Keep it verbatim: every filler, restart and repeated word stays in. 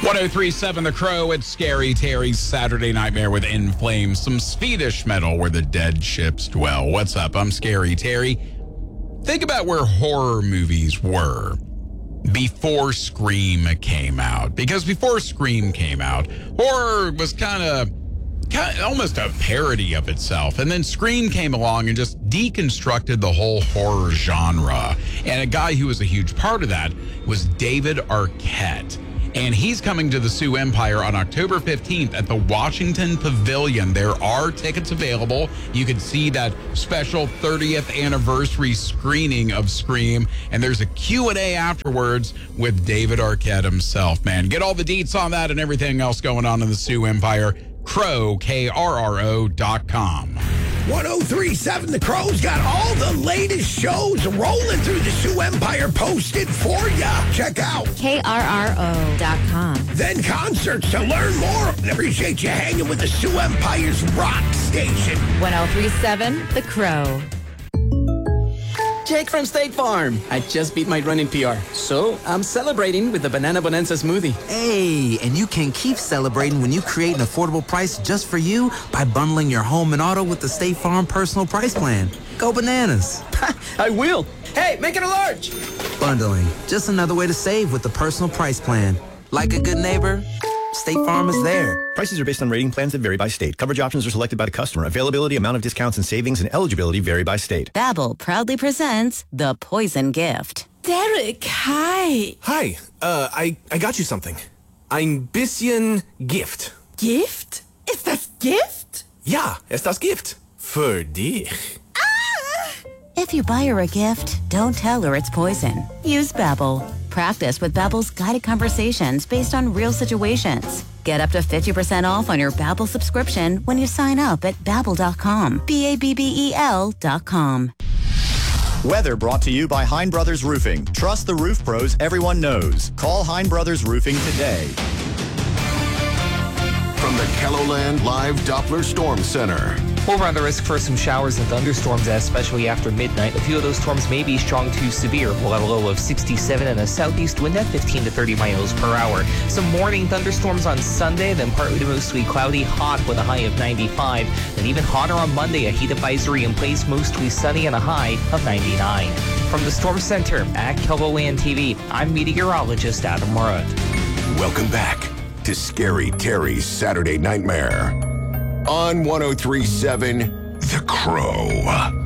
one oh three point seven The Crow, it's Scary Terry's Saturday Nightmare with In Flames, some Swedish metal where the dead ships dwell. What's up? I'm Scary Terry. Think about where horror movies were before Scream came out. Because before Scream came out, horror was kind of kind of almost a parody of itself. And then Scream came along and just deconstructed the whole horror genre. And a guy who was a huge part of that was David Arquette. And he's coming to the Sioux Empire on October fifteenth at the Washington Pavilion. There are tickets available. You can see that special thirtieth anniversary screening of Scream. And there's a Q and A afterwards with David Arquette himself, man. Get all the deets on that and everything else going on in the Sioux Empire. Crow, K R R O dot com. one oh three point seven The Crow's got all the latest shows rolling through the Sioux Empire posted for ya. Check out K R R O dot com. Then concerts to learn more. And appreciate you hanging with the Sioux Empire's rock station. one oh three point seven The Crow. Jake from State Farm. I just beat my running P R, so I'm celebrating with the Banana Bonanza smoothie. Hey, and you can keep celebrating when you create an affordable price just for you by bundling your home and auto with the State Farm Personal Price Plan. Go bananas. I will. Hey, make it a large. Bundling, just another way to save with the Personal Price Plan. Like a good neighbor, State Farm is there. Prices are based on rating plans that vary by state. Coverage options are selected by the customer. Availability, amount of discounts and savings, and eligibility vary by state. Babbel proudly presents The Poison Gift. Derek, hi. Hi. Uh, I, I got you something. Ein bisschen Gift. Gift? Ist das Gift? Ja, ist das Gift. Für dich. If you buy her a gift, don't tell her it's poison. Use Babbel. Practice with Babbel's guided conversations based on real situations. Get up to fifty percent off on your Babbel subscription when you sign up at Babbel dot com. B A B B E L dot com. Weather brought to you by Hein Brothers Roofing. Trust the roof pros everyone knows. Call Hein Brothers Roofing today. From the KELOLAND Live Doppler Storm Center. We'll run the risk for some showers and thunderstorms, especially after midnight. A few of those storms may be strong to severe. We'll have a low of sixty-seven and a southeast wind at fifteen to thirty miles per hour. Some morning thunderstorms on Sunday, then partly to mostly cloudy, hot with a high of ninety-five. Then even hotter on Monday, a heat advisory in place, mostly sunny and a high of ninety-nine. From the Storm Center at KELOLAND T V, I'm meteorologist Adam Rudd. Welcome back to Scary Terry's Saturday Nightmare on one oh three point seven The Crow.